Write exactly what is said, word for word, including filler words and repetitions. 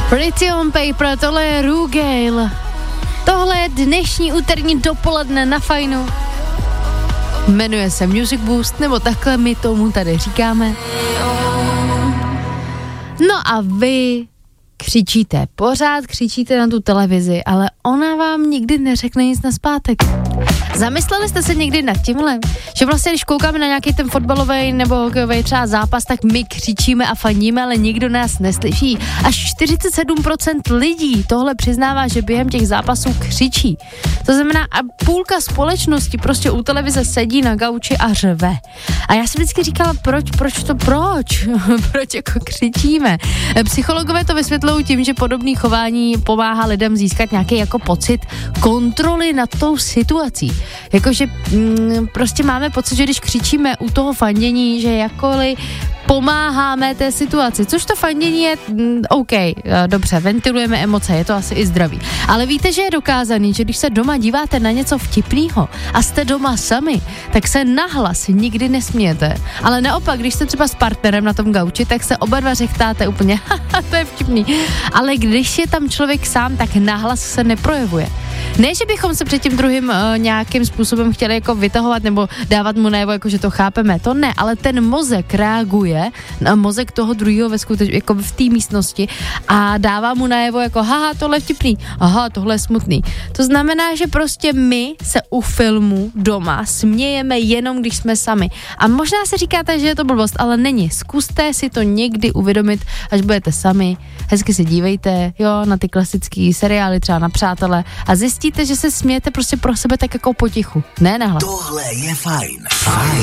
Pretty on Paper, tohle je Rugale. Tohle je dnešní úterní dopoledne na Fajnu. Jmenuje se Music Boost, nebo takhle my tomu tady říkáme. No a vy křičíte, pořád křičíte na tu televizi, ale ona vám nikdy neřekne nic nazpátek. Zamysleli jste se někdy nad tímhle? Že vlastně, když koukáme na nějaký ten fotbalový nebo hokejový třeba zápas, tak my křičíme a fandíme, ale nikdo nás neslyší. Až čtyřicet sedm procent lidí tohle přiznává, že během těch zápasů křičí. To znamená, a půlka společnosti prostě u televize sedí na gauči a řve. A já jsem vždycky říkala, proč, proč to, proč? Proč jako křičíme? Psychologové to vysvětlují tím, že podobné chování pomáhá lidem získat nějaký jako pocit kontroly nad tou situací. Jakože mm, prostě máme pocit, že když křičíme u toho fandění, že jakkoliv pomáháme té situaci, což to fandění je mm, OK, dobře, ventilujeme emoce, je to asi i zdravý. Ale víte, že je dokázaný, že když se doma díváte na něco vtipného a jste doma sami, tak se nahlas nikdy nesmějete. Ale naopak, když jste třeba s partnerem na tom gauči, tak se oba dva řechtáte úplně, haha, to je vtipný. Ale když je tam člověk sám, tak nahlas se neprojevuje. Ne, že bychom se před tím druhým uh, nějakým způsobem chtěli jako vytahovat nebo dávat mu najevo, jako že to chápeme, to ne, ale ten mozek reaguje na mozek toho druhého ve skutečnosti, jako v té místnosti a dává mu najevo jako haha, tohle je vtipný, aha, tohle je smutný. To znamená, že prostě my se u filmu doma smějeme jenom, když jsme sami. A možná se říkáte, že je to blbost, ale není. Zkuste si to někdy uvědomit, až budete sami. Hezky se dívejte, jo, na ty klasický seriály, třeba na Přátele a zjistíte, že se smějete prostě pro sebe tak jako potichu, ne nahlas. Tohle je fajn. Fajn.